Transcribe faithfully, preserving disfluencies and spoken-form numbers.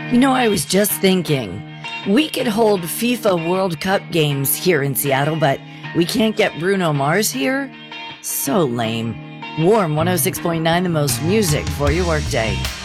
You know, I was just thinking, we could hold FIFA World Cup games here in Seattle, but we can't get Bruno Mars here? So lame. Warm one oh six point nine, the most music for your workday.